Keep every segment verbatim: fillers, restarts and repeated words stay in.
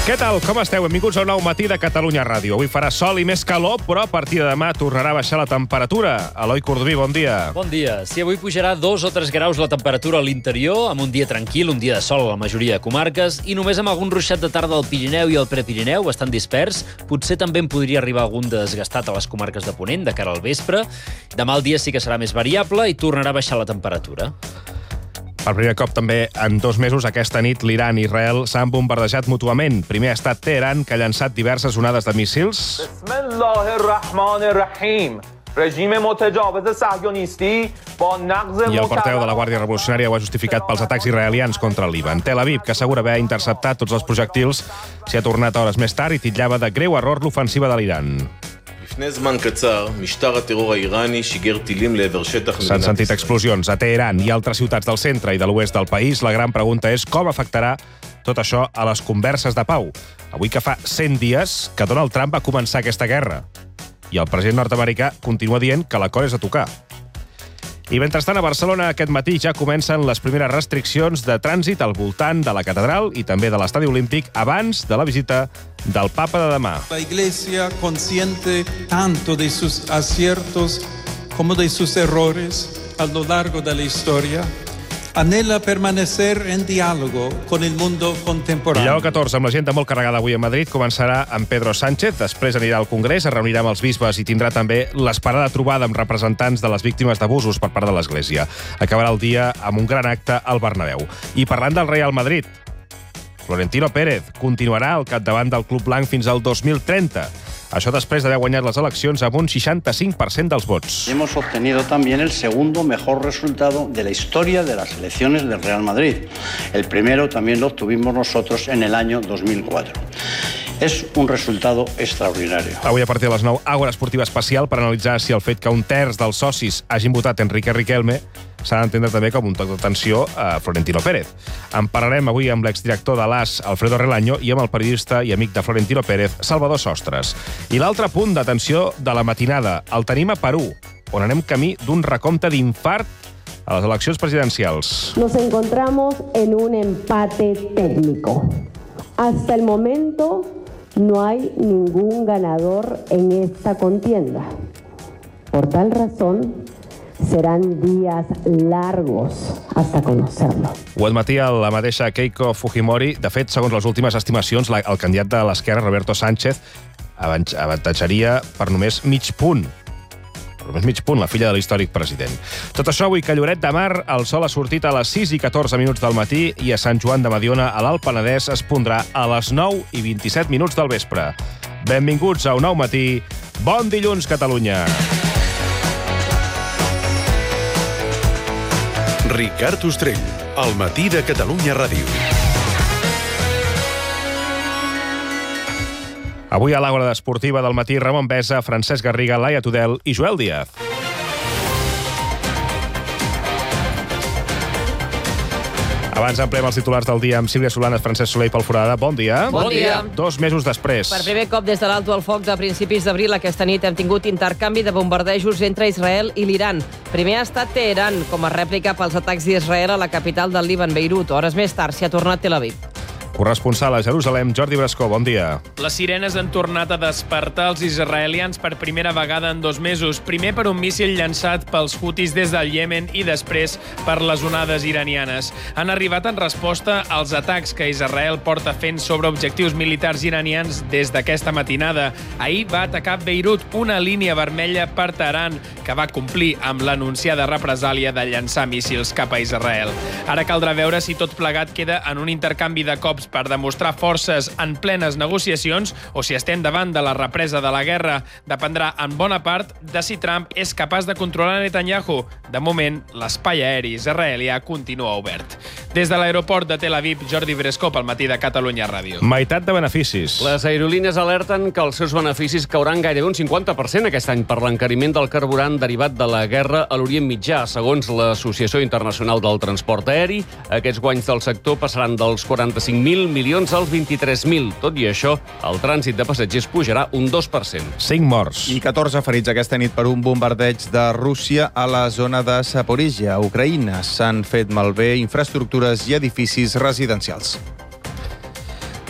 Què tal? Com esteu? Benvinguts a un nou matí de Catalunya Ràdio. Avui farà sol i més calor, però a partir de demà tornarà a baixar la temperatura. Eloi Cordoví, bon dia. Bon dia. Sí, avui pujarà dos o tres graus la temperatura a l'interior, amb un dia tranquil, un dia de sol a la majoria de comarques, i només amb algun ruixat de tarda al Pirineu i al Prepirineu, bastant dispers. Potser també en podria arribar algun desgastat a les comarques de Ponent, de cara al vespre. Demà el dia sí que serà més variable i tornarà a baixar la temperatura. Per primer cop també en dos mesos, aquesta nit, l'Iran i Israel s'han bombardejat mútuament. Primer ha estat Teheran, que ha llançat diverses onades de míssils. Bismillahirrahmanirrahim. Regime متجاوز صهیونیستی با نقض I el portaveu de la Guàrdia Revolucionària ho ha justificat pels atacs israelians contra el Líban. Tel Aviv, que assegura haver interceptat tots els projectils, s'hi ha tornat hores més tard i titllava de greu error l'ofensiva de l'Iran. S'han sentit explosions a Teheran i altres ciutats del centre i de l'oest del país. La gran pregunta és com afectarà tot això a les converses de pau. Avui que fa cent dies que Donald Trump va començar aquesta guerra i el president nord-americà continua dient que l'acord és a tocar. I mentrestant, a Barcelona aquest matí ja comencen les primeres restriccions de trànsit al voltant de la catedral i també de l'estadi olímpic abans de la visita del papa de demà. La Iglesia, consciente tanto de sus aciertos como de sus errores a lo largo de la historia, anhela permanecer en diálogo con el mundo contemporáneo. Lleó catorze, amb l'agenda molt carregada avui a Madrid, començarà amb Pedro Sánchez, després anirà al Congrés, es reunirà amb els bisbes i tindrà també l'esperada trobada amb representants de les víctimes d'abusos per part de l'Església. Acabarà el dia amb un gran acte al Bernabéu. I parlant del Real Madrid, Florentino Pérez continuarà al capdavant del club blanc fins al dos mil trenta. Això després d'haver guanyat les eleccions amb un seixanta-cinc per cent dels vots. Hemos obtenido también el segundo mejor resultado de la historia de las elecciones del Real Madrid. El primero también lo obtuvimos nosotros en el año dos mil cuatro. És un resultat extraordinari. Avui a partir de les nou, Àgora Esportiva Especial per analitzar si el fet que un terç dels socis hagin votat Enrique Riquelme s'ha d'entendre també com un toc d'atenció a Florentino Pérez. En parlarem avui amb l'exdirector de l'A S, Alfredo Relaño, i amb el periodista i amic de Florentino Pérez, Salvador Sostres. I l'altre punt d'atenció de la matinada el tenim a Perú, on anem camí d'un recompte d'infart a les eleccions presidencials. Nos encontramos en un empate técnico. Hasta el momento no hay ningún ganador en esta contienda. Por tal razón, serán días largos hasta conocerlo. Ho admetia la mateixa Keiko Fujimori. De fet, segons les últimes estimacions, el candidat de l'esquerra, Roberto Sánchez, avantatjaria per només mig punt. Per només mig punt, la filla de l'històric president. Tot això avui que Lloret de Mar, el sol ha sortit a les sis i catorze minuts del matí i a Sant Joan de Mediona, a l'Alt Penedès, es pondrà a les nou i vint-i-set minuts del vespre. Benvinguts a un nou matí. Bon dilluns, Catalunya! Ricard Ostrell, al matí de Catalunya Ràdio. Avui a l'Àgora Esportiva del matí, Ramon Besa, Francesc Garriga, Laia Tudel i Joel Díaz. Abans ampliem els titulars del dia amb Sílvia Solanes, Francesc Soler i Pol Forada. Bon dia. Bon dia. Dos mesos després. Per primer cop des de l'alto al foc de principis d'abril aquesta nit hem tingut intercanvi de bombardejos entre Israel i l'Iran. Primer ha estat Teheran, com a rèplica pels atacs d'Israel a la capital del Líban, Beirut. Hores més tard s'hi ha tornat Tel Aviv. Corresponsal a Jerusalem, Jordi Brascó, bon dia. Les sirenes han tornat a despertar els israelians per primera vegada en dos mesos. Primer per un míssil llançat pels Houthis des del Iemen i després per les onades iranianes. Han arribat en resposta als atacs que Israel porta fent sobre objectius militars iranians des d'aquesta matinada. Ahir va atacar Beirut, una línia vermella per Teheran, que va complir amb l'anunciada represàlia de llançar míssils cap a Israel. Ara caldrà veure si tot plegat queda en un intercanvi de cops per demostrar forces en plenes negociacions o si estem davant de la represa de la guerra. Dependrà en bona part de si Trump és capaç de controlar Netanyahu. De moment, l'espai aeri israelià continua obert. Des de l'aeroport de Tel Aviv, Jordi Brescó pel matí de Catalunya Ràdio. Meitat de beneficis. Les aerolínees alerten que els seus beneficis cauran gairebé un cinquanta per cent aquest any per l'encariment del carburant derivat de la guerra a l'Orient Mitjà. Segons l'Associació Internacional del Transport Aeri, aquests guanys del sector passaran dels quaranta-cinc mil milions als vint-i-tres mil. Tot i això, el trànsit de passatgers pujarà un dos per cent. cinc morts. I catorze ferits aquesta nit per un bombardeig de Rússia a la zona de Zaporizhia, a Ucraïna. S'han fet malbé infraestructures i edificis residencials.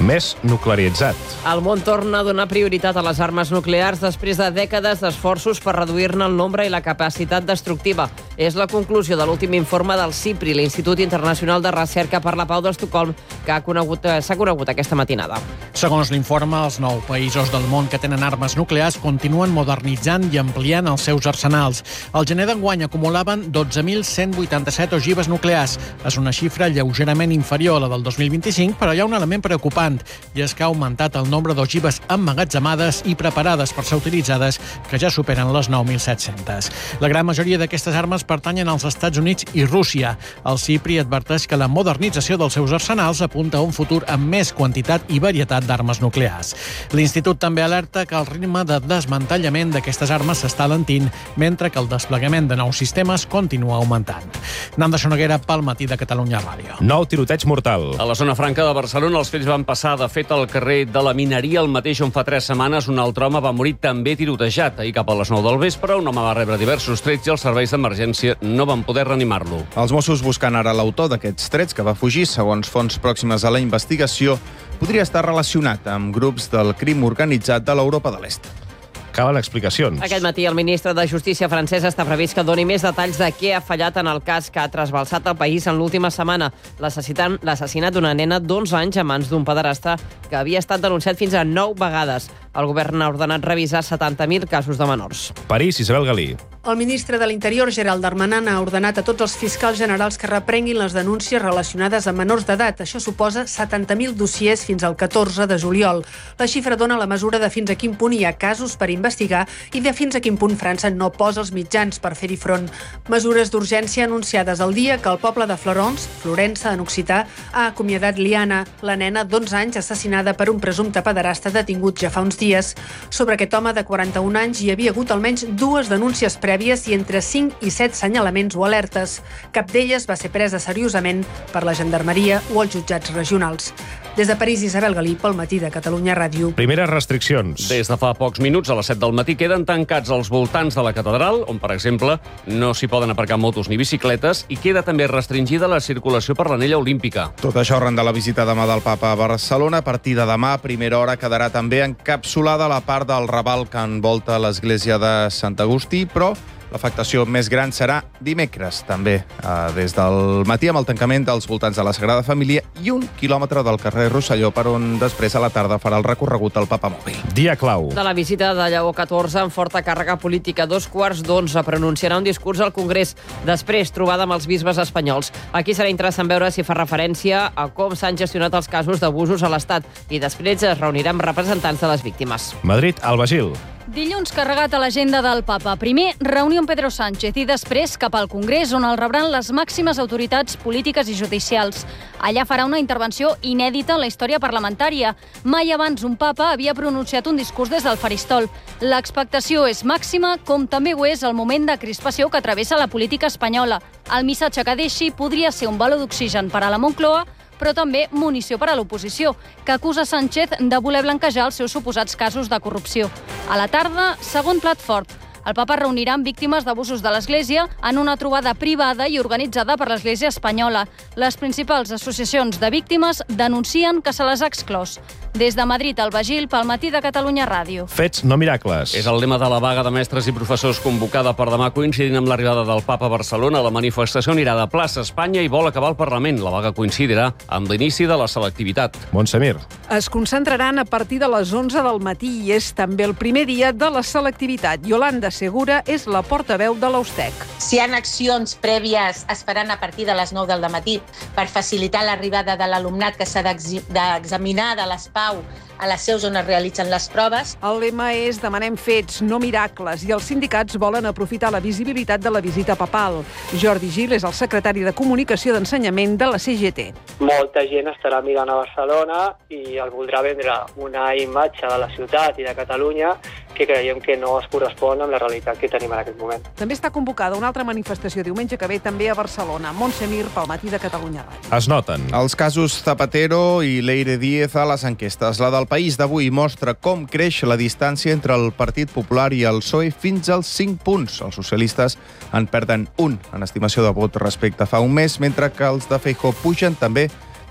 més nuclearitzat. El món torna a donar prioritat a les armes nuclears després de dècades d'esforços per reduir-ne el nombre i la capacitat destructiva. És la conclusió de l'últim informe del CIPRI, l'Institut Internacional de Recerca per la Pau d'Estocolm, que ha conegut, s'ha conegut aquesta matinada. Segons l'informe, els nou països del món que tenen armes nuclears continuen modernitzant i ampliant els seus arsenals. Al gener d'enguany acumulaven dotze mil cent vuitanta-set ogives nuclears. És una xifra lleugerament inferior a la del dos mil vint-i-cinc, però hi ha un element preocupant, i és que ha augmentat el nombre d'ogives emmagatzemades i preparades per ser utilitzades, que ja superen les nou mil set-centes. La gran majoria d'aquestes armes pertanyen als Estats Units i Rússia. El CIPRI adverteix que la modernització dels seus arsenals apunta a un futur amb més quantitat i varietat d'armes nuclears. L'Institut també alerta que el ritme de desmantellament d'aquestes armes s'està alentint, mentre que el desplegament de nous sistemes continua augmentant. Nanda Sonoguera, pel Matí de Catalunya Ràdio. Nou tiroteig mortal. A la zona franca de Barcelona els fets van passar, de fet, al carrer de la Mineria, el mateix on fa tres setmanes un altre home va morir també tirotejat. Ahir cap a les nou del vespre, un home va rebre diversos trets i els serveis d'emergència no van poder reanimar-lo. Els Mossos buscant ara l'autor d'aquests trets, que va fugir, segons fonts pròximes a la investigació, podria estar relacionat amb grups del crim organitzat de l'Europa de l'Est. Calen explicacions. Aquest matí el ministre de Justícia francès està previst que doni més detalls de què ha fallat en el cas que ha trasbalsat el país en l'última setmana, l'assassinat d'una nena d'onze anys a mans d'un pederasta que havia estat denunciat fins a nou vegades. El govern ha ordenat revisar setanta mil casos de menors. París, Isabel Galí. El ministre de l'Interior, Gerald Darmanin, ha ordenat a tots els fiscals generals que reprenguin les denúncies relacionades amb menors d'edat. Això suposa setanta mil dossiers fins al catorze de juliol. La xifra dona la mesura de fins a quin punt hi ha casos per investigar i de fins a quin punt França no posa els mitjans per fer-hi front. Mesures d'urgència anunciades el dia que el poble de Florence, Florença, en occità, ha acomiadat Liana, la nena d'onze anys assassinada per un presumpte pederasta detingut ja fa uns dies. Sobre aquest home de quaranta-un anys hi havia hagut almenys dues denúncies prèvies i entre cinc i set senyalaments o alertes. Cap d'elles va ser presa seriosament per la gendarmeria o els jutjats regionals. Des de París, Isabel Galí, pel Matí de Catalunya Ràdio. Primeres restriccions. Des de fa pocs minuts, a les set del matí, queden tancats els voltants de la catedral, on, per exemple, no s'hi poden aparcar motos ni bicicletes, i queda també restringida la circulació per l'anella olímpica. Tot això arran de la visita demà del Papa a Barcelona. A partir de demà, a primera hora, quedarà també encapsulada la part del raval que envolta l'església de Sant Agustí, però l'afectació més gran serà dimecres, també, eh, des del matí, amb el tancament dels voltants de la Sagrada Família i un quilòmetre del carrer Rosselló, per on després a la tarda farà el recorregut al Papa Mòbil. Dia clau. De la visita de Lleó catorze amb forta càrrega política, dos quarts d'onze, pronunciarà un discurs al Congrés. Després, trobada amb els bisbes espanyols. Aquí serà interessant veure si fa referència a com s'han gestionat els casos d'abusos a l'Estat i després es reunirà amb representants de les víctimes. Madrid, Albagil. Dilluns carregat a l'agenda del Papa. Primer, reunió amb Pedro Sánchez i després cap al Congrés, on el rebran les màximes autoritats polítiques i judicials. Allà farà una intervenció inèdita en la història parlamentària. Mai abans un papa havia pronunciat un discurs des del faristol. L'expectació és màxima, com també ho és el moment de crispació que travessa la política espanyola. El missatge que deixi podria ser un baló d'oxigen per a la Moncloa, però també munició per a l'oposició, que acusa Sánchez de voler blanquejar els seus suposats casos de corrupció. A la tarda, segon plat fort. El papa reunirà amb víctimes d'abusos de l'Església en una trobada privada i organitzada per l'Església espanyola. Les principals associacions de víctimes denuncien que se les ha exclòs. Des de Madrid, Albagil, pel Matí de Catalunya Ràdio. Fets, no miracles. És el lema de la vaga de mestres i professors convocada per demà, coincidint amb l'arribada del Papa a Barcelona. La manifestació anirà de plaça Espanya i vol acabar al Parlament. La vaga coincidirà amb l'inici de la selectivitat. Montsemir. Es concentraran a partir de les onze del matí i és també el primer dia de la selectivitat. Yolanda Segura és la portaveu de l'Austec. Si hi ha accions prèvies esperant a partir de les nou del matí per facilitar l'arribada de l'alumnat que s'ha d'examinar de les Pau a les seus on es realitzen les proves. El lema és demanem fets, no miracles, i els sindicats volen aprofitar la visibilitat de la visita papal. Jordi Gil és el secretari de Comunicació d'Ensenyament de la C G T. Molta gent estarà mirant a Barcelona i el voldrà vendre una imatge de la ciutat i de Catalunya que creiem que no es correspon amb la realitat que tenim en aquest moment. També està convocada una altra manifestació diumenge que ve també a Barcelona. Montsemir, pel Matí de Catalunya Ràdio. Es noten. Els casos Zapatero i Leire Díez a les enquestes. La del País d'avui mostra com creix la distància entre el Partit Popular i el P S O E fins als cinc punts. Els socialistes en perden un en estimació de vot respecte a fa un mes, mentre que els de Feijóo pugen també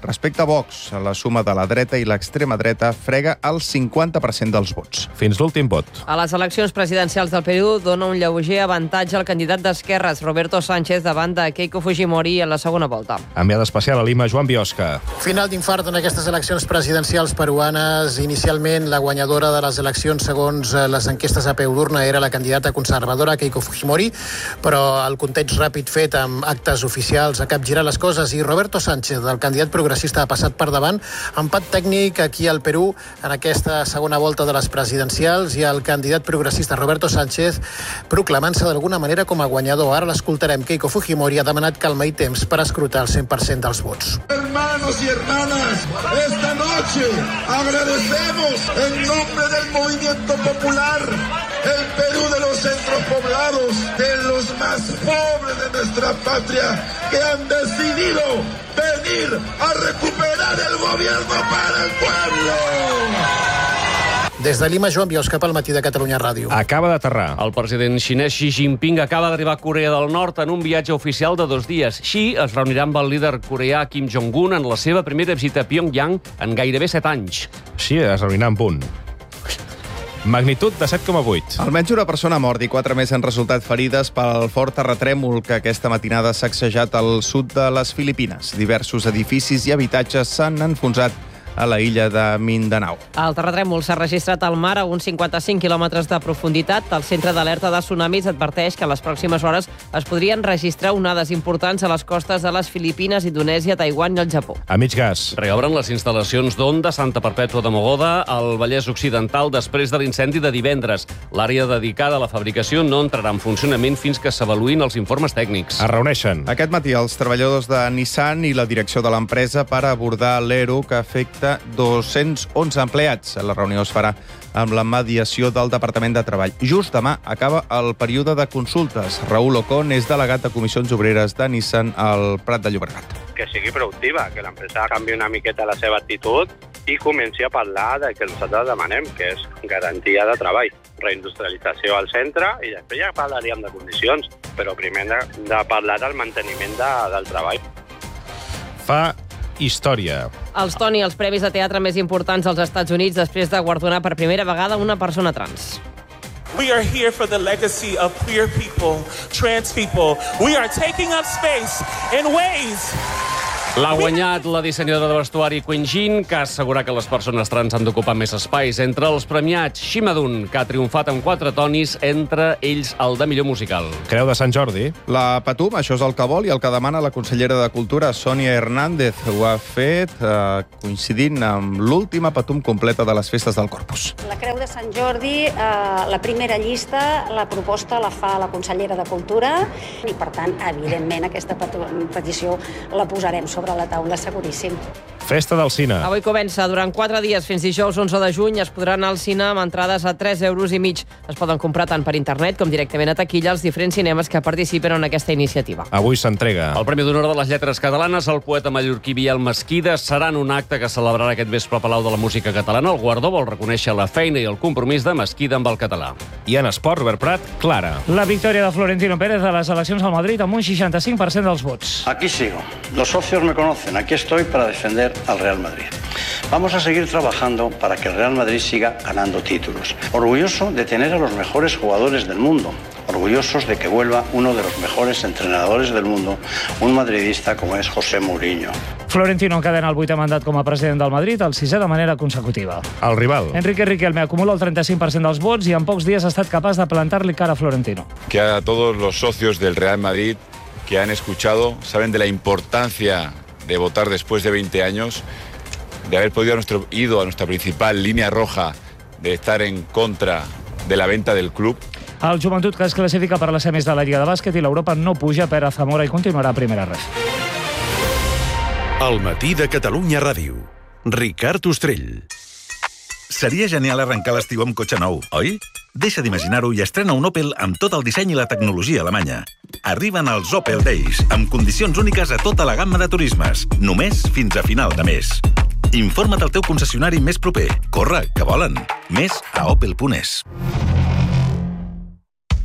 Respecte a Vox, la suma de la dreta i l'extrema dreta frega el cinquanta per cent dels vots. Fins l'últim vot. A les eleccions presidencials del Perú dona un lleuger avantatge al candidat d'esquerres, Roberto Sánchez, davant de Keiko Fujimori en la segona volta. Enviada especial a Lima, Joan Biosca. Final d'infart en aquestes eleccions presidencials peruanes. Inicialment, la guanyadora de les eleccions, segons les enquestes a peu d'urna, era la candidata conservadora Keiko Fujimori, però el context ràpid fet amb actes oficials ha capgirat les coses i Roberto Sánchez, el candidat progressista, ha passat per davant. Empat tècnic aquí al Perú en aquesta segona volta de les presidencials i el candidat progressista Roberto Sánchez proclamant-se d'alguna manera com a guanyador. Ara l'escoltarem. Keiko Fujimori ha demanat calma i temps per escrutar el cent per cent dels vots. Hermanos y hermanas, esta noche agradecemos en nombre del movimiento popular el Perú de los centros poblados, de los más pobres de nuestra patria, que han decidido venir a recuperar el gobierno para el pueblo. Des de Lima, Joan Biosca, pel Matí de Catalunya Ràdio. Acaba d'aterrar. El president xinès Xi Jinping acaba d'arribar a Corea del Nord en un viatge oficial de dos dies. Xi es reunirà amb el líder coreà Kim Jong-un en la seva primera visita a Pyongyang en gairebé set anys. Xi es reunirà en punt. Magnitud de set coma vuit. Almenys una persona mort i quatre més han resultat ferides pel fort terratrèmol que aquesta matinada ha sacsejat al sud de les Filipines. Diversos edificis i habitatges s'han enfonsat a la illa de Mindanao. El terratrèmol s'ha registrat al mar a uns cinquanta-cinc quilòmetres de profunditat. El centre d'alerta de tsunamis adverteix que en les pròximes hores es podrien registrar onades importants a les costes de les Filipines, Indonèsia, Taiwan i el Japó. A mig gas. Reobren les instal·lacions d'Onda Santa Perpètua de Mogoda al Vallès Occidental després de l'incendi de divendres. L'àrea dedicada a la fabricació no entrarà en funcionament fins que s'avaluïn els informes tècnics. Es reuneixen. Aquest matí els treballadors de Nissan i la direcció de l'empresa per abordar l'E R O que afecta dos-cents onze empleats. La reunió es farà amb la mediació del Departament de Treball. Just demà acaba el període de consultes. Raül Ocon és delegat de Comissions Obreres de Nissan al Prat de Llobregat. Que sigui productiva, que l'empresa canvi una miqueta la seva actitud i comenci a parlar del que nosaltres demanem, que és garantia de treball, reindustrialització al centre, i després ja parlaríem de condicions, però primer de, de parlar del manteniment de, del treball. Fa història. Els Tony, els premis de teatre més importants als Estats Units després de guardonar per primera vegada una persona trans. We are here for the legacy of queer people, trans people. We are taking up space in ways... L'ha guanyat la dissenyadora de vestuari Queen Jean, que assegura que les persones trans han d'ocupar més espais. Entre els premiats, Shimadun, que ha triomfat amb quatre tonis, entre ells el de millor musical. Creu de Sant Jordi. La Patum, això és el que vol i el que demana la consellera de Cultura, Sònia Hernández. Ho ha fet eh, coincidint amb l'última Patum completa de les festes del Corpus. La Creu de Sant Jordi, eh, la primera llista, la proposta la fa la consellera de Cultura i, per tant, evidentment, aquesta petició la posarem sobre sobre la taula, seguríssim. Festa del cine. Avui comença. Durant quatre dies, fins dijous onze de juny, es podrà anar al cine amb entrades a tres euros i mig. Es poden comprar tant per internet com directament a taquilla als diferents cinemes que participen en aquesta iniciativa. Avui s'entrega. El Premi d'Honor de les Lletres Catalanes, el poeta mallorquí Biel Mesquida, serà en un acte que celebrarà aquest vespre al Palau de la Música Catalana. El guardó vol reconèixer la feina i el compromís de Mesquida amb el català. I en esport, Robert Prat, Clara. La victòria de Florentino Pérez a les eleccions al Madrid amb un seixanta-cinc per cent dels vots. Aquí sigo. Los socios me conocen. Aquí estoy para defender al Real Madrid. Vamos a seguir trabajando para que el Real Madrid siga ganando títulos. Orgulloso de tener a los mejores jugadores del mundo. Orgullosos de que vuelva uno de los mejores entrenadores del mundo, un madridista como es José Mourinho. Florentino encadena el vuitè mandat com a president del Madrid, el sisè de manera consecutiva. El rival. Enrique Riquelme acumula el trenta-cinc per cent dels vots i en pocs dies ha estat capaç de plantar-li cara a Florentino. Que a todos los socios del Real Madrid que han escuchado saben de la importancia de votar después de veinte años, de haber podido a nuestro, ido a nuestra principal línea roja de estar en contra de la venta del club. El Joventut, que es classifica per les semis de la Lliga de Bàsquet, i l'Europa no puja per a Zamora i continuarà a primera ref. El matí de Catalunya Ràdio. Ricard Ostrell. Seria genial arrencar l'estiu amb cotxe nou, oi? Deixa d'imaginar-ho i estrena un Opel amb tot el disseny i la tecnologia alemanya. Arriben els Opel Days, amb condicions úniques a tota la gamma de turismes, només fins a final de mes. Informa't al teu concessionari més proper. Corre, que volen. Més a opel punt es.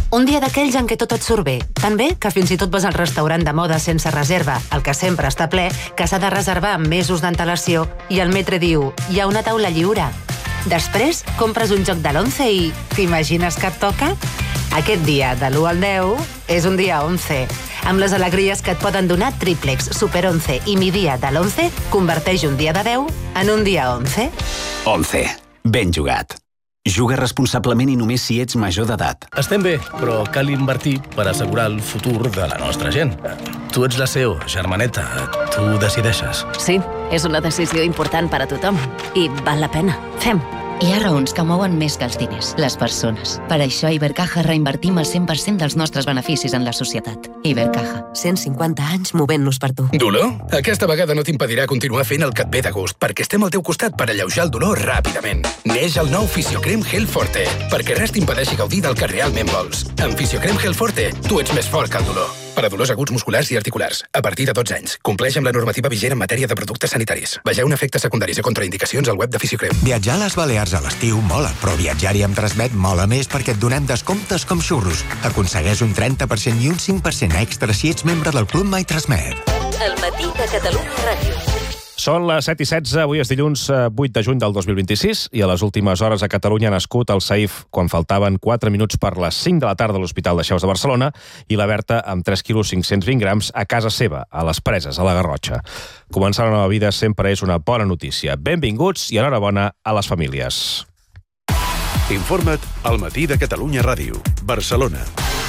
Un dia d'aquells en què tot et surt bé. Tan bé que fins i tot vas al restaurant de moda sense reserva, el que sempre està ple, que s'ha de reservar amb mesos d'antelació, i el metre diu, hi ha una taula lliure. Després, compres un joc de l'once i t'imagines que et toca? Aquest dia, de l'u al deu, és un dia onze. Amb les alegries que et poden donar Triplex, Super onze i Mi Dia de l'onze, converteix un dia de deu en un dia onze. onze. Ben jugat. Juga responsablement i només si ets major d'edat. Estem bé, però cal invertir per assegurar el futur de la nostra gent. Tu ets la C E O, germaneta. Tu decideixes. Sí, és una decisió important per a tothom. I val la pena. Fem. Hi ha raons que mouen més que els diners, les persones. Per això a Ibercaja reinvertim el cent per cent dels nostres beneficis en la societat. Ibercaja, cent cinquanta anys movent-nos per tu. Dolor? Aquesta vegada no t'impedirà continuar fent el que et ve de gust, perquè estem al teu costat per alleujar el dolor ràpidament. Neix el nou Fisiocrem Gel Forte, perquè res t'impedeixi gaudir del que realment vols. Amb Fisiocrem Gel Forte, tu ets més fort que el dolor. Per a dolors aguts musculars i articulars, a partir de dotze anys. Compleix amb la normativa vigent en matèria de productes sanitaris. Vegeu efectes secundaris i contraindicacions al web de Fisiocrem. Viatjar a les Balears a l'estiu mola, però viatjar-hi amb Transmet mola més perquè et donem descomptes com xurros. Aconsegueix un trenta per cent i un cinc per cent extra si ets membre del Club My Transmet. El matí de Catalunya Ràdio. Són les set i setze, avui és dilluns vuit de juny del dos mil vint-i-sis i a les últimes hores a Catalunya ha nascut el Saif quan faltaven quatre minuts per les cinc de la tarda a l'Hospital de Xeus de Barcelona i la Berta amb tres quilos cinc-cents vint grams a casa seva, a les Preses, a la Garrotxa. Començar una nova vida sempre és una bona notícia. Benvinguts i enhorabona a les famílies. Informa't al Matí de Catalunya Ràdio, Barcelona.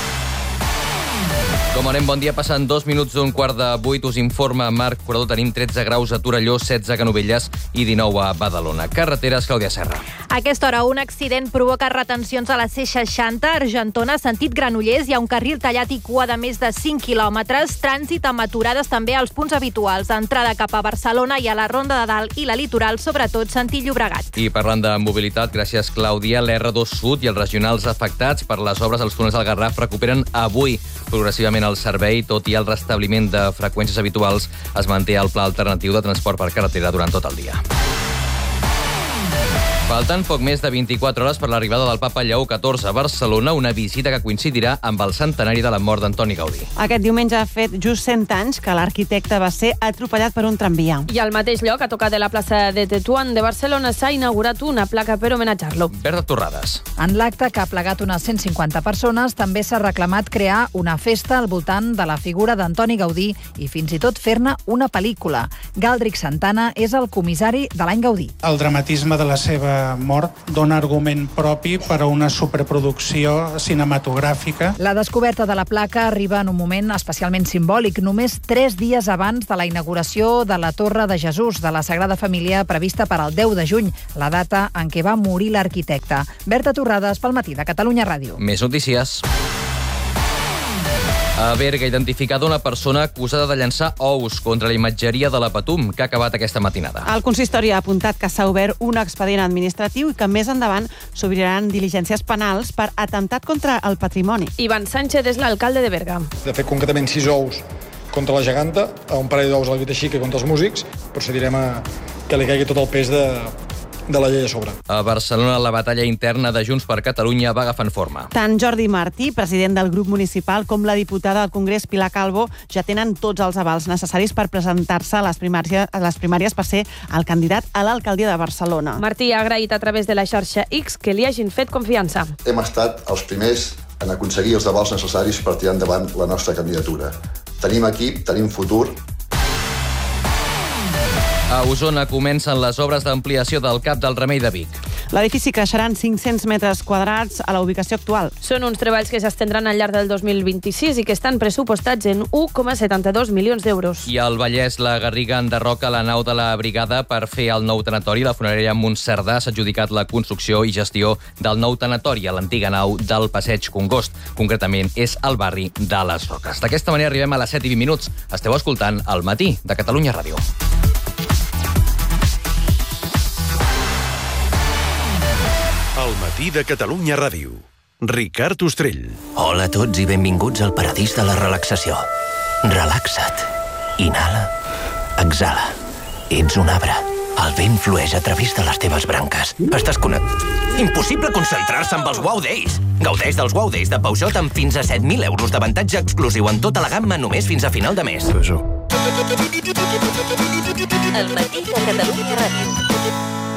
Com anem, bon dia. Passant dos minuts d'un quart de vuit, us informa Marc Curador. Tenim tretze graus a Torelló, setze a Canovelles i dinou a Badalona. Carreteres, Clàudia Serra. A aquesta hora, un accident provoca retencions a la C seixanta, Argentona, sentit Granollers. Hi ha un carril tallat i cua de més de cinc quilòmetres. Trànsit amb aturades també als punts habituals. Entrada cap a Barcelona i a la Ronda de Dalt i la Litoral, sobretot sentit Llobregat. I parlant de mobilitat, gràcies, Clàudia, l'R dos Sud i els regionals afectats per les obres als túnels del Garraf recuperen avui progressivament el servei, tot i el restabliment de freqüències habituals es manté el pla alternatiu de transport per carretera durant tot el dia. Falten poc més de vint-i-quatre hores per l'arribada del papa Lleó catorze a Barcelona, una visita que coincidirà amb el centenari de la mort d'Antoni Gaudí. Aquest diumenge ha fet just cent anys que l'arquitecte va ser atropellat per un tramvia. I al mateix lloc, a tocar de la plaça de Tetuán de Barcelona, s'ha inaugurat una placa per homenatjar-lo. Berta Torrades. En l'acte, que ha plegat unes cent cinquanta persones, també s'ha reclamat crear una festa al voltant de la figura d'Antoni Gaudí i fins i tot fer-ne una pel·lícula. Galdric Santana és el comissari de l'any Gaudí. El dramatisme de la seva mort dona argument propi per a una superproducció cinematogràfica. La descoberta de la placa arriba en un moment especialment simbòlic, només tres dies abans de la inauguració de la Torre de Jesús de la Sagrada Família prevista per al deu de juny, la data en què va morir l'arquitecte. Berta Torrades, pel Matí de Catalunya Ràdio. Més notícies. A Berga, identificada una persona acusada de llançar ous contra la imatgeria de la Patum, que ha acabat aquesta matinada. El consistori ha apuntat que s'ha obert un expedient administratiu i que més endavant s'obriran diligències penals per atemptat contra el patrimoni. Ivan Sánchez és l'alcalde de Berga. De fet, concretament sis ous contra la geganta, a un parell d'ous al Vitaxica contra els músics, procedirem a que li caigui tot el pes de... de la llei a sobre. A Barcelona, la batalla interna de Junts per Catalunya va agafant forma. Tant Jordi Martí, president del grup municipal, com la diputada del Congrés, Pilar Calvo, ja tenen tots els avals necessaris per presentar-se a les primàries, a les primàries per ser el candidat a l'alcaldia de Barcelona. Martí ha agraït a través de la xarxa X que li hagin fet confiança. Hem estat els primers en aconseguir els avals necessaris per tirar endavant la nostra candidatura. Tenim equip, tenim futur. A Osona comencen les obres d'ampliació del Cap del Remei de Vic. L'edifici creixerà en cinc-cents metres quadrats a la ubicació actual. Són uns treballs que s'estendran al llarg del dos mil vint-i-sis i que estan pressupostats en u coma setanta-dos milions d'euros. I al Vallès, la Garriga enderroca la nau de la brigada per fer el nou tanatori. La funerària Montcerdà s'ha adjudicat la construcció i gestió del nou tanatori a l'antiga nau del Passeig Congost. Concretament, és al barri de les Roques. D'aquesta manera arribem a les set i vint minuts. Esteu escoltant El Matí de Catalunya Ràdio. El Matí de Catalunya Ràdio. Ricard Ostrell. Hola a tots i benvinguts al paradís de la relaxació. Relaxa't. Inhala. Exhala. Ets un arbre. El vent flueix a través de les teves branques. Estàs connectat. Impossible concentrar-se amb els Wow Days. Gaudeix dels Wow Days de Peugeot amb fins a set mil euros d'avantatge exclusiu en tota la gamma només fins a final de mes. El matí de Catalunya Ràdio.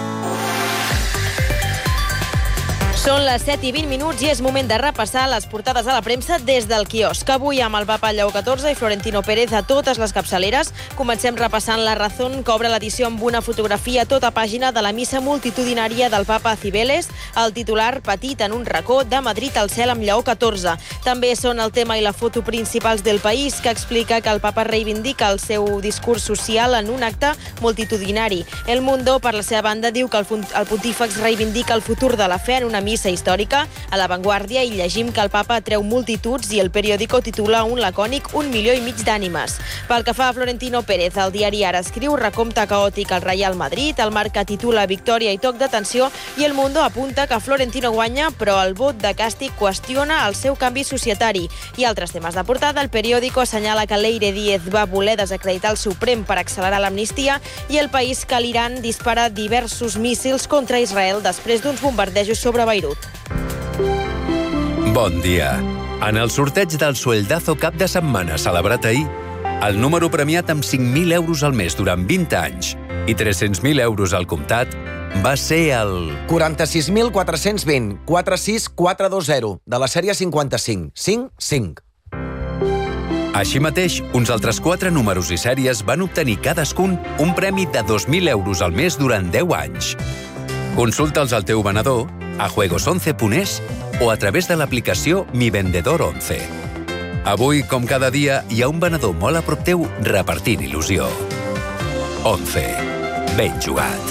Són les set i vint minuts i és moment de repassar les portades a la premsa des del quiosc. Avui amb el papa Lleó catorze i Florentino Pérez a totes les capçaleres. Comencem repassant La Razón, que obre l'edició amb una fotografia a tota pàgina de la missa multitudinària del papa a Cibeles, el titular petit en un racó de Madrid al cel amb Lleó catorze. També són el tema i la foto principals del País, que explica que el papa reivindica el seu discurs social en un acte multitudinari. El Mundo, per la seva banda, diu que el, el pontífex reivindica el futur de la fe en una missa històrica. A La Vanguardia hi llegim que el papa atreu multituds i el periòdico titula un lacònic un milió i mig d'ànimes. Pel que fa a Florentino Pérez, el diari Ara escriu recompte caòtic al Real Madrid, el Marca titula victòria i toc d'atenció i el Mundo apunta que Florentino guanya però el vot de càstig qüestiona el seu canvi societari. I altres temes de portada, el periòdico assenyala que Leire Díez va voler desacreditar el Suprem per accelerar l'amnistia i El País que l'Iran dispara diversos míssils contra Israel després d'uns bombardejos sobre Beirut. Bon dia. En el sorteig del Sueldazo cap de setmana celebrat ahir, el número premiat amb cinc mil euros al mes durant vint anys i tres-cents mil euros al comptat va ser el... quaranta-sis mil quatre-cents vint, quatre sis quatre dos zero, de la sèrie cinquanta-cinc, cinc cinc. Així mateix, uns altres quatre números i sèries van obtenir cadascun un premi de dos mil euros al mes durant deu anys. Consulta'ls al teu venedor, a juegos once punt es o a través de l'aplicació Mi Vendedor onze. Avui, com cada dia, hi ha un venedor molt a prop teu repartint il·lusió. onze. Ben jugat.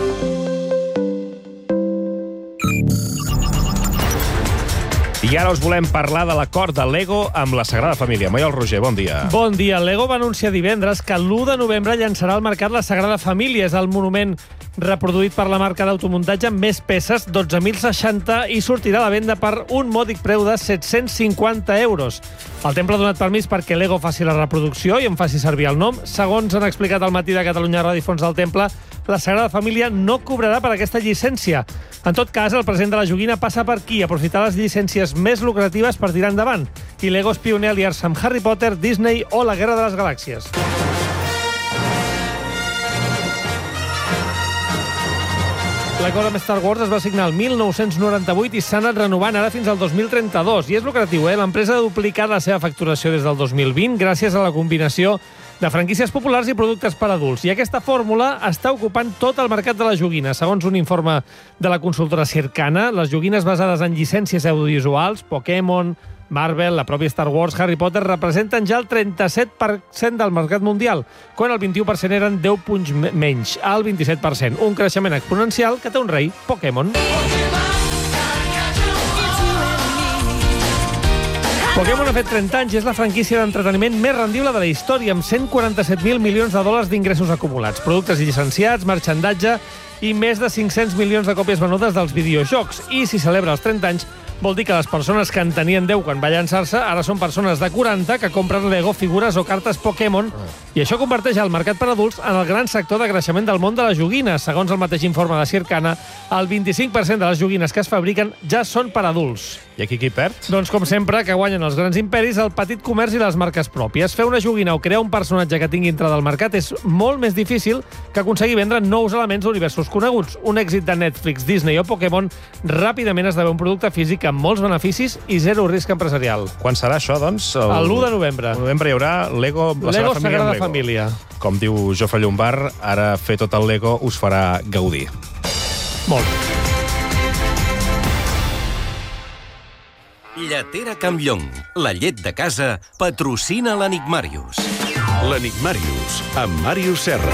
I ara us volem parlar de l'acord de Lego amb la Sagrada Família. Maiol Roger, bon dia. Bon dia. Lego va anunciar divendres que l'u de novembre llançarà al mercat la Sagrada Família. És el monument reproduït per la marca d'automuntatge amb més peces, dotze mil seixanta, i sortirà a la venda per un mòdic preu de set-cents cinquanta euros. El temple ha donat permís perquè Lego faci la reproducció i en faci servir el nom. Segons han explicat al matí de Catalunya Ràdio Fons del Temple, la Sagrada Família no cobrarà per aquesta llicència. En tot cas, el president de la joguina passa per aquí, aprofitar les llicències més lucratives per tirar endavant. I Lego és pioner a aliar-se amb Harry Potter, Disney o la Guerra de les Galàxies. L'acord amb Star Wars es va signar el mil nou-cents noranta-vuit i s'ha anat renovant ara fins al dos mil trenta-dos. I és lucratiu, eh? L'empresa ha duplicat la seva facturació des del dos mil vint gràcies a la combinació de franquícies populars i productes per adults. I aquesta fórmula està ocupant tot el mercat de la joguina. Segons un informe de la consultora Circana, les joguines basades en llicències audiovisuals, Pokémon, Marvel, la pròpia Star Wars, Harry Potter, representen ja el trenta-set per cent del mercat mundial, quan el vint-i-u per cent eren deu punts menys, al vint-i-set per cent. Un creixement exponencial que té un rei, Pokémon. Pokémon ha fet trenta anys i és la franquícia d'entreteniment més rendible de la història, amb cent quaranta-set mil milions de dòlars d'ingressos acumulats, productes llicenciats, marxandatge i més de cinc-cents milions de còpies venudes dels videojocs. I si celebra els trenta anys, vol dir que les persones que en tenien deu quan va llançar-se ara són persones de quaranta que compren Lego, figures o cartes Pokémon, i això converteix el mercat per adults en el gran sector de creixement del món de la joguina. Segons el mateix informe de Circana, el vint-i-cinc per cent de les joguines que es fabriquen ja són per adults. I aquí qui perd? Doncs, com sempre, que guanyen els grans imperis, el petit comerç i les marques pròpies. Fer una joguina o crear un personatge que tingui entrada al mercat és molt més difícil que aconseguir vendre nous elements d'universos coneguts. Un èxit de Netflix, Disney o Pokémon ràpidament esdevé un producte físic amb molts beneficis i zero risc empresarial. Quan serà això, doncs? El l'u de novembre. El novembre hi haurà Lego, la Lego Sagrada Sagrada Família. Família. Com diu Jofre Llombard, ara fer tot el Lego us farà gaudir. Molt. Lletera Campllong, la llet de casa, patrocina l'Enigmàrius. L'Enigmàrius, amb Màrius Serra.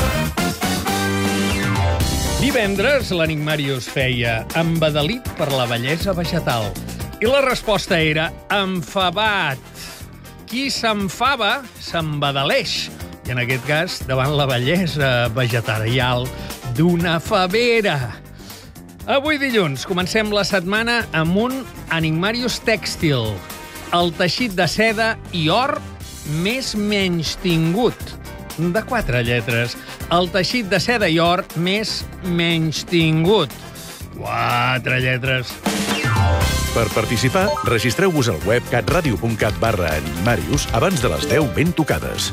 Divendres, l'Enigmàrius feia embadalit per la bellesa vegetal. I la resposta era enfavat. Qui s'enfava, s'embadaleix. I en aquest cas, davant la bellesa vegetarial d'una favera. Avui dilluns comencem la setmana amb un Enigmàrius tèxtil. El teixit de seda i or més menystingut. De quatre lletres. el teixit de seda i or més menystingut. Quatre lletres. Per participar, registreu-vos al web catradio.cat barra animarius abans de les deu ben tocades.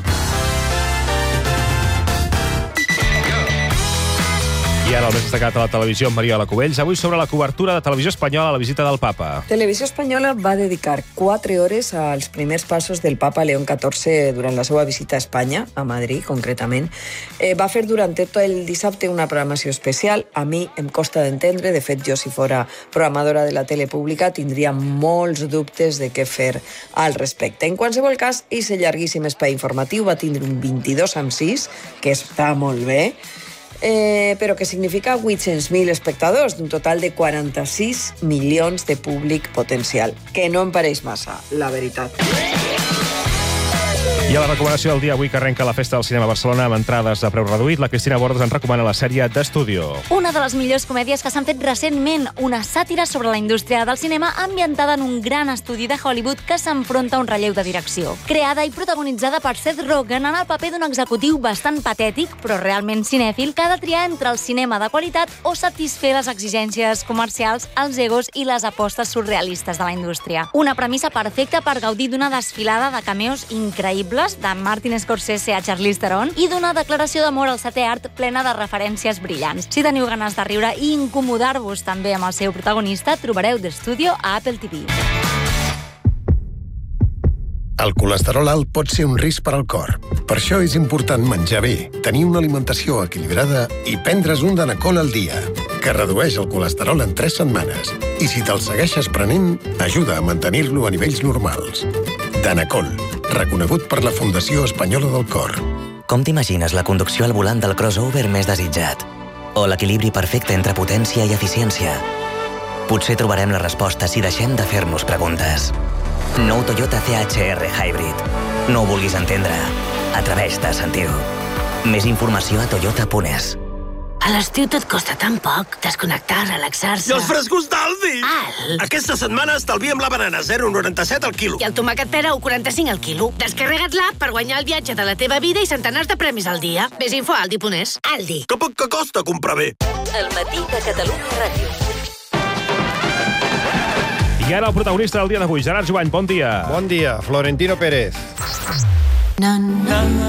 I ara el més destacat a la televisió amb Mariola Cubells, avui sobre la cobertura de Televisió Espanyola a la visita del Papa. Televisió Espanyola va dedicar quatre hores als primers passos del Papa León catorze durant la seva visita a Espanya, a Madrid concretament. Eh, va fer durant tot el dissabte una programació especial. A mi em costa d'entendre, de fet jo si fora programadora de la tele pública tindria molts dubtes de què fer al respecte. En qualsevol cas, aquest llarguíssim espai informatiu va tindre un vint-i-dos amb sis, que està molt bé, Eh, però que significa vuit-cents mil espectadors d'un total de quaranta-sis milions de públic potencial, que no em pareix massa, la veritat. I a la recomanació del dia avui que arrenca la Festa del Cinema a Barcelona amb entrades a preu reduït, la Cristina Bordes ens recomana la sèrie d'Estudio. Una de les millors comèdies que s'han fet recentment, una sàtira sobre la indústria del cinema ambientada en un gran estudi de Hollywood que s'enfronta a un relleu de direcció. Creada i protagonitzada per Seth Rogen en el paper d'un executiu bastant patètic, però realment cinèfil, que ha de triar entre el cinema de qualitat o satisfer les exigències comercials, els egos i les apostes surrealistes de la indústria. Una premissa perfecta per gaudir d'una desfilada de cameos increïbles de Martin Scorsese a Charlize Theron i d'una declaració d'amor al setè art plena de referències brillants. Si teniu ganes de riure i incomodar-vos també amb el seu protagonista, trobareu The Studio a Apple T V. El colesterol alt pot ser un risc per al cor. Per això és important menjar bé, tenir una alimentació equilibrada i prendre's un Danacol al dia, que redueix el colesterol en tres setmanes. I si te'l segueixes prenent, ajuda a mantenir-lo a nivells normals. Danacol, reconegut per la Fundació Espanyola del Cor. Com t'imagines la conducció al volant del crossover més desitjat? O l'equilibri perfecte entre potència i eficiència? Potser trobarem la resposta si deixem de fer-nos preguntes. Nou Toyota C H R Hybrid. No ho vulguis entendre. Atreveix-te a sentir-ho. Més informació a toyota punt es. A l'estiu tot costa tan poc. Desconnectar, relaxar-se... I els frescos d'Aldi! Alt! Aquesta setmana estalviem la banana zero coma noranta-set al quilo. I el tomàquet pera u coma quaranta-cinc al quilo. Descarrega't l'app per guanyar el viatge de la teva vida i centenars de premis al dia. Ves info a aldi punt es. Aldi. Que poc que costa comprar bé. El matí de Catalunya Ràdio. I ara el protagonista del dia d'avui, Gerard Jovany, bon dia. Bon dia, Florentino Pérez. Na, na, na,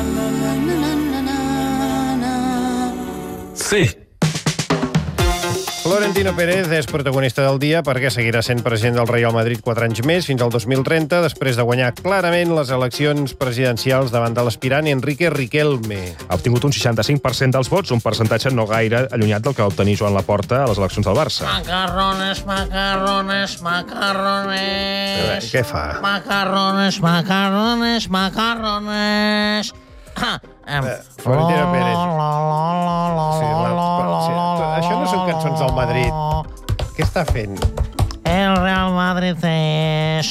Sí. Florentino Pérez és protagonista del dia perquè seguirà sent president del Real Madrid quatre anys més, fins al dos mil trenta, després de guanyar clarament les eleccions presidencials davant de l'aspirant Enrique Riquelme. Ha obtingut un seixanta-cinc per cent dels vots, un percentatge no gaire allunyat del que va obtenir Joan Laporta a les eleccions del Barça. Macarrones, macarrones, macarrones... Eh, què fa? Macarrones, macarrones, macarrones... Ah, eh, Florentino Pérez. Sí, la, sí, això no són cançons del Madrid. Què està fent? El Real Madrid és...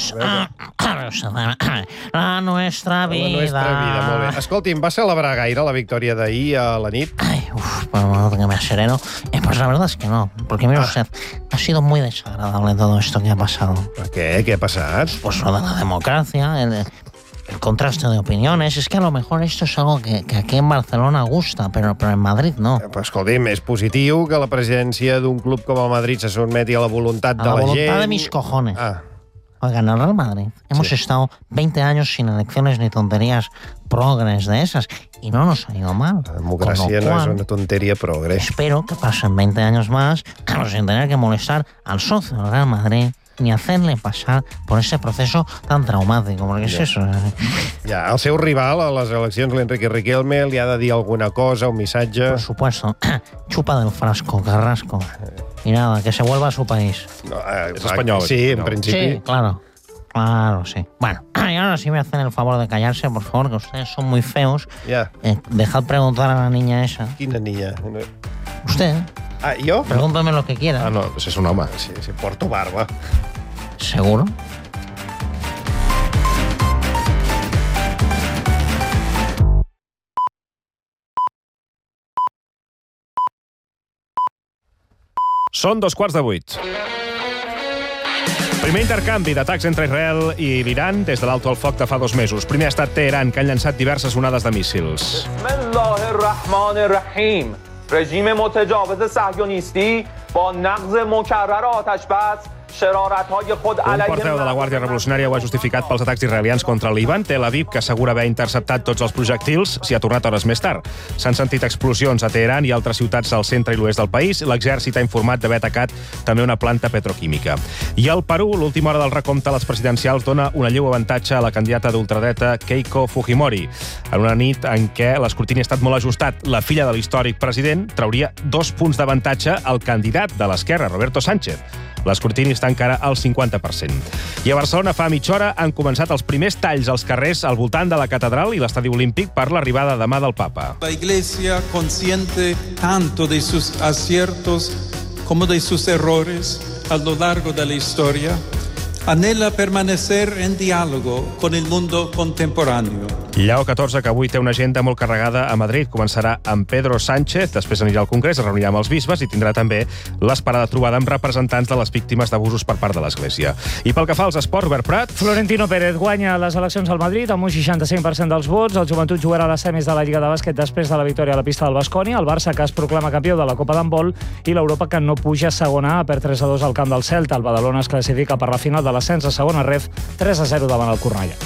La nostra vida. La nostra vida, molt bé. Escolti'm, va celebrar gaire la victòria d'ahir a la nit? Ay, uf, bueno, que me sereno. Eh, pues la verdad es que no, porque mire usted, ha sido muy desagradable todo esto que ha pasado. ¿Por qué? ¿Qué ha pasado? Pues lo de la democracia, el... El contraste de opiniones, es que a lo mejor esto es algo que, que aquí en Barcelona gusta, pero, pero en Madrid no. Eh, pues, escolti'm, és positiu que la presidència d'un club com el Madrid se sotmeti a la voluntat de la, la gent. A la voluntad de mis cojones. Ah. Oigan, el Real Madrid, hemos sí. estado veinte años sin elecciones ni tonterías progres de esas, y no nos ha ido mal. La democracia no es una tontería progre. Espero que pasen veinte años más sin tener que molestar al socio del Real Madrid, ni hacerle pasar por ese proceso tan traumático, porque ja. és eso. Ja, el seu rival a les eleccions, l'Enrique Riquelme, li ha de dir alguna cosa, un missatge... Por supuesto. Chupa del frasco, Carrasco. Y nada, que se vuelva a su país. No, eh, es español. Sí, en no. principi. Sí, claro. Claro, sí. Bueno, y ahora sí me hacen el favor de callarse, por favor, que ustedes son muy feos. Ya. Eh, dejad preguntar a la niña esa. ¿Quina niña? Usted. Ah, ¿yo? Pregúntame lo que quiera. Ah, no, pues es un home. Sí, sí, porto barba. ¿Seguro? Són dos quarts de vuit. Primer intercanvi d'atacs entre Israel i l'Iran des de l'alto al foc de fa dos mesos. Primer ha estat Teheran, que han llançat diverses onades de míssils. Bismillahirrahmanirrahim. رژیم متجاوز صهیونیستی با نقض مکرر آتش بس Un portaveu de la Guàrdia Revolucionària ho ha justificat pels atacs israelians contra l'Ivan. Tel Aviv, que assegura haver interceptat tots els projectils, s'hi ha tornat hores més tard. S'han sentit explosions a Teheran i altres ciutats al centre i l'oest del país. L'exèrcit ha informat d'haver atacat també una planta petroquímica. I al Perú, l'última hora del recompte a les presidencials dona un lleu avantatge a la candidata d'ultradreta Keiko Fujimori. En una nit en què l'escrutini ha estat molt ajustat, la filla de l'històric president trauria dos punts d'avantatge al candidat de l'esquerra, Roberto Sánchez. L'escrutini està encara al cinquanta per cent. I a Barcelona fa mitja hora han començat els primers talls als carrers al voltant de la catedral i l'estadi olímpic per l'arribada demà del papa. La Iglesia, consciente tanto de sus aciertos como de sus errores a lo largo de la historia, anhela permanecer en diálogo con el mundo contemporáneo. Lleó catorze, que avui té una agenda molt carregada a Madrid. Començarà amb Pedro Sánchez, després anirà al Congrés, es reunirà amb els bisbes i tindrà també l'esperada trobada amb representants de les víctimes d'abusos per part de l'Església. I pel que fa als esports, Robert Prat... Florentino Pérez guanya les eleccions al Madrid amb un seixanta-cinc per cent dels vots. El Joventut jugarà a les semis de la Lliga de Bàsquet després de la victòria a la pista del Baskonia. El Barça, que es proclama campió de la Copa d'Handbol, i l'Europa, que no puja a segona A, perd tres a dos al camp del Celta. El Badalona es classifica per la final de l'ascens a segona ref, tres a zero davant el Cornellà.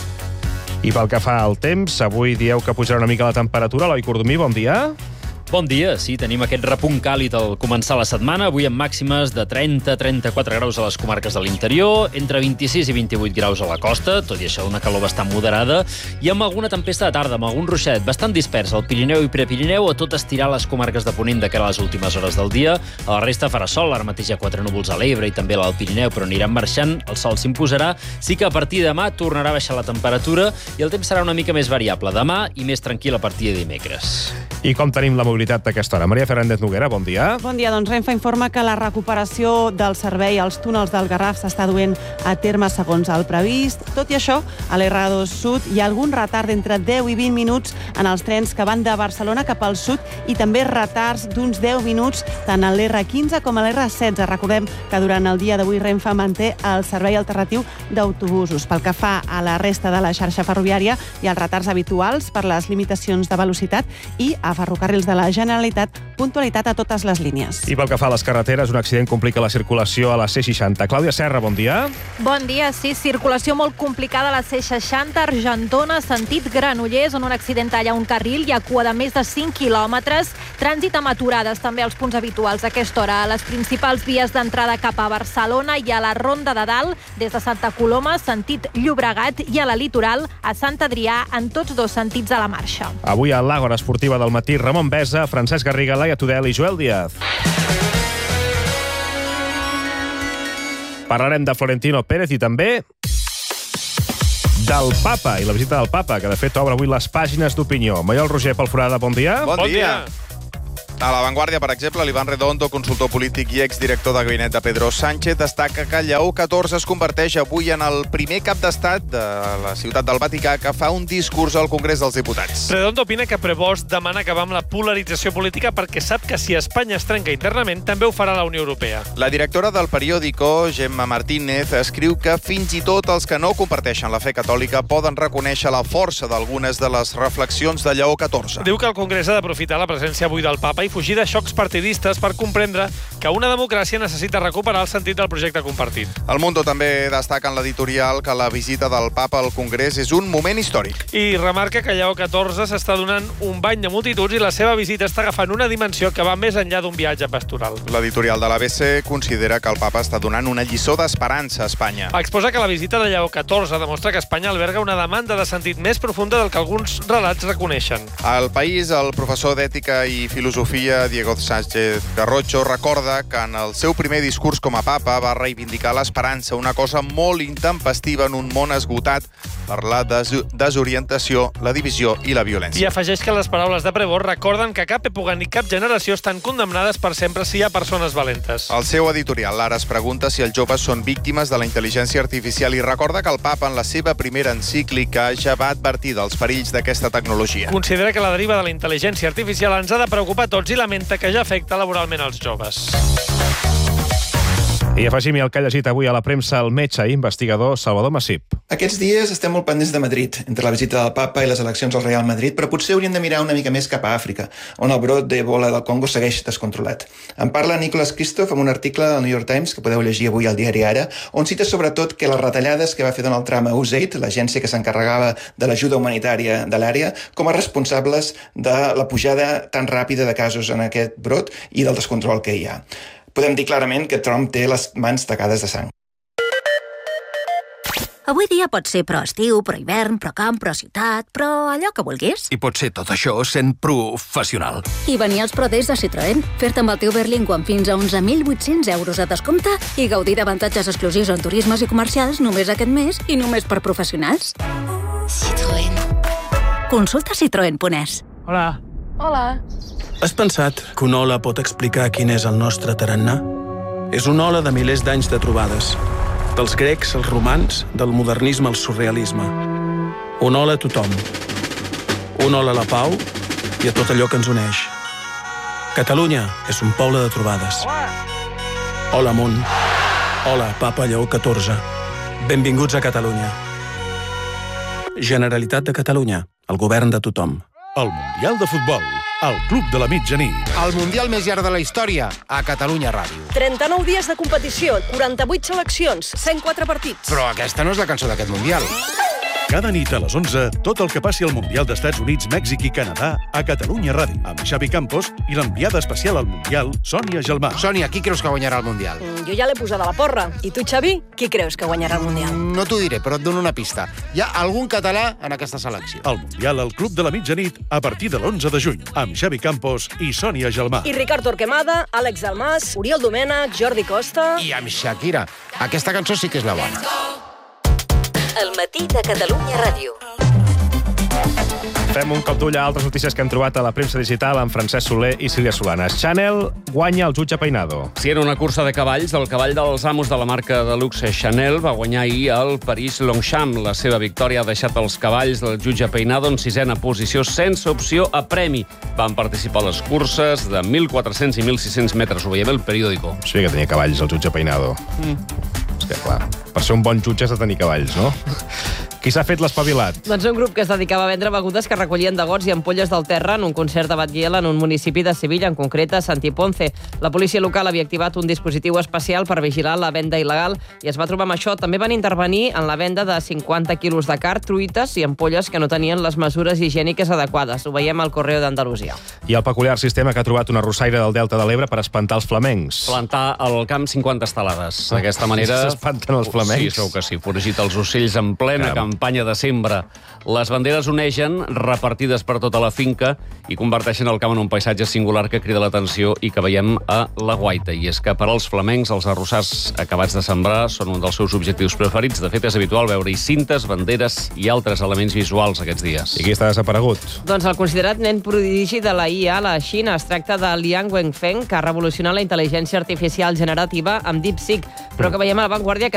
I pel que fa al temps, avui dieu que pujarà una mica la temperatura. Eloi Cordomí, bon dia. Bon dia, sí, tenim aquest repunt càlid al començar la setmana, avui amb màximes de trenta a trenta-quatre graus a les comarques de l'interior, entre vint-i-sis i vint-i-vuit graus a la costa, tot i això una calor bastant moderada, i amb alguna tempesta de tarda, amb algun ruixet bastant dispers al Pirineu i Prepirineu, a tot estirar les comarques de Ponent de cara a les últimes hores del dia. A la resta farà sol, ara mateix hi ha quatre núvols a l'Ebre i també a l'Alt Pirineu, però aniran marxant, el sol s'imposarà. Sí que a partir de demà tornarà a baixar la temperatura i el temps serà una mica més variable demà i més tranquil a partir de dimecres. I com tenim la mobilitat d'aquesta hora? Maria Fernández Noguera, bon dia. Bon dia, doncs Renfe informa que la recuperació del servei als túnels del Garraf s'està duent a terme segons el previst. Tot i això, a l'R dos Sud hi ha algun retard d'entre deu i vint minuts en els trens que van de Barcelona cap al sud i també retards d'uns deu minuts tant a l'R quinze com a l'R setze. Recordem que durant el dia d'avui Renfe manté el servei alternatiu d'autobusos. Pel que fa a la resta de la xarxa ferroviària, hi ha els retards habituals per les limitacions de velocitat i a Ferrocarrils de la Generalitat, puntualitat a totes les línies. I pel que fa a les carreteres, un accident complica la circulació a la C seixanta. Clàudia Serra, bon dia. Bon dia, sí, circulació molt complicada a la C seixanta, Argentona, sentit Granollers, on un accident talla un carril, hi ha cua de més de cinc quilòmetres, trànsit amb aturades també als punts habituals a aquesta hora. A les principals vies d'entrada cap a Barcelona i a la Ronda de Dalt, des de Santa Coloma, sentit Llobregat, i a la Litoral, a Sant Adrià, en tots dos sentits a la marxa. Avui a l'Àgora Esportiva del matí, Ramon Besa, Francesc Garriga, Laia Tudel i Joel Díaz. Parlarem de Florentino Pérez i també del papa i la visita del papa, que de fet obre avui les pàgines d'opinió. Maiol Roger Palforada, bon dia. Bon, bon dia. dia. A La Vanguardia, per exemple, l'Ivan Redondo, consultor polític i exdirector de gabinet de Pedro Sánchez, destaca que Lleó catorze es converteix avui en el primer cap d'estat de la ciutat del Vaticà que fa un discurs al Congrés dels Diputats. Redondo opina que Prevost demana acabar amb la polarització política perquè sap que si Espanya es trenca internament, també ho farà la Unió Europea. La directora del periòdico, Gemma Martínez, escriu que fins i tot els que no comparteixen la fe catòlica poden reconèixer la força d'algunes de les reflexions de Lleó catorze. Diu que el Congrés ha d'aprofitar la presència avui del papa i fugir de xocs partidistes per comprendre que una democràcia necessita recuperar el sentit del projecte compartit. El Mundo també destaca en l'editorial que la visita del papa al Congrés és un moment històric. I remarca que Lleó catorze s'està donant un bany de multituds i la seva visita està agafant una dimensió que va més enllà d'un viatge pastoral. L'editorial de l'A B C considera que el papa està donant una lliçó d'esperança a Espanya. Exposa que la visita de Lleó catorze demostra que Espanya alberga una demanda de sentit més profunda del que alguns relats reconeixen. Al País, el professor d'Ètica i Filosofia, Diego Sánchez Garrocho, recorda que en el seu primer discurs com a papa va reivindicar l'esperança, una cosa molt intempestiva en un món esgotat per la des desorientació, la divisió i la violència. I afegeix que les paraules de Prevost recorden que cap època ni cap generació estan condemnades per sempre si hi ha persones valentes. El seu editorial ara es pregunta si els joves són víctimes de la intel·ligència artificial i recorda que el papa en la seva primera encíclica ja va advertir dels perills d'aquesta tecnologia. Considera que la deriva de la intel·ligència artificial ens ha de preocupar tots i lamenta que ja afecta laboralment els joves. I afegim-hi el que ha llegit avui a la premsa el metge i investigador Salvador Massip. Aquests dies estem molt pendents de Madrid, entre la visita del papa i les eleccions al Real Madrid, però potser hauríem de mirar una mica més cap a Àfrica, on el brot d'Ebola del Congo segueix descontrolat. En parla Nicholas Kristof en un article al New York Times, que podeu llegir avui al diari Ara, on cita sobretot que les retallades que va fer Donald Trump a U S A I D, l'agència que s'encarregava de l'ajuda humanitària de l'àrea, com a responsables de la pujada tan ràpida de casos en aquest brot i del descontrol que hi ha. Podem dir clarament que Trump té les mans tacades de sang. Avui dia pot ser pro estiu, pro hivern, pro camp, pro ciutat, però allò que vulguis. I pot ser tot això sent professional. I venir als Pro Days de Citroën, fer-te amb el teu Berlingo amb fins a onze mil vuit-cents euros de descompte i gaudir d'avantatges exclusius en turismes i comercials només aquest mes i només per professionals. Citroën. Consulta citroen punt es. Hola. Hola. Has pensat que un hola pot explicar quin és el nostre tarannà? És un hola de milers d'anys de trobades. Dels grecs als romans, del modernisme al surrealisme. Un hola a tothom. Un hola a la pau i a tot allò que ens uneix. Catalunya és un poble de trobades. Hola, món. Hola, Papa Lleó catorze. Benvinguts a Catalunya. Generalitat de Catalunya, el govern de tothom. El Mundial de Futbol, al Club de la Mitjanit. El Mundial més llarg de la història, a Catalunya Ràdio. trenta-nou dies de competició, quaranta-vuit seleccions, cent quatre partits. Però aquesta no és la cançó d'aquest Mundial. Cada nit a les onze, tot el que passi al Mundial d'Estats Units, Mèxic i Canadà a Catalunya Ràdio, amb Xavi Campos i l'enviada especial al Mundial, Sònia Gelmà. Sònia, qui creus que guanyarà el Mundial? Mm, jo ja l'he posada a la porra. I tu, Xavi, qui creus que guanyarà el Mundial? No t'ho diré, però et dono una pista. Hi ha algun català en aquesta selecció. El Mundial al Club de la Mitjanit a partir de l'onze de juny, amb Xavi Campos i Sònia Gelmà. I Ricard Torquemada, Àlex Dalmas, Oriol Domènech, Jordi Costa... I amb Shakira. Aquesta cançó sí que és la bona. El matí de Catalunya Ràdio. Fem un cop d'ull a altres notícies que hem trobat a la premsa digital amb Francesc Soler i Sílvia Solanes. Chanel guanya el jutge Peinado. Si era una cursa de cavalls, el cavall dels amos de la marca de luxe Chanel va guanyar ahir el París-Longchamp. La seva victòria ha deixat els cavalls del jutge Peinado en sisena posició sense opció a premi. Van participar a les curses de mil quatre-cents i mil sis-cents metres. Ho veiem el periòdico. Sí que tenia cavalls el jutge Peinado. Mm. És que, clar, per ser un bon jutge has de tenir cavalls, no? Qui s'ha fet l'espavilat? Doncs un grup que es dedicava a vendre begudes que recollien de gots i ampolles del terra en un concert de Batlle en un municipi de Sevilla, en concret a Santiponce. La policia local havia activat un dispositiu especial per vigilar la venda il·legal i es va trobar amb això. També van intervenir en la venda de cinquanta quilos de carn, truites i ampolles que no tenien les mesures higièniques adequades. Ho veiem al Correo d'Andalusia. I el peculiar sistema que ha trobat una rossaire del Delta de l'Ebre per espantar els flamencs. Plantar al camp cinquanta estelades. D'aquesta manera... S'espanten els flamencs? Sí, segur que sí. Foragit els ocells en plena Caram. campanya de sembra. Les banderes onegen, repartides per tota la finca, i converteixen el camp en un paisatge singular que crida l'atenció i que veiem a la Guaita. I és que per als flamencs els arrossars acabats de sembrar són un dels seus objectius preferits. De fet, és habitual veure-hi cintes, banderes i altres elements visuals aquests dies. I qui està desaparegut? Doncs el considerat nen prodigi de la I A a la Xina. Es tracta de Liang Wenfeng, que ha revolucionat la intel·ligència artificial generativa amb DeepSeek, però que veiem a La Vanguardia que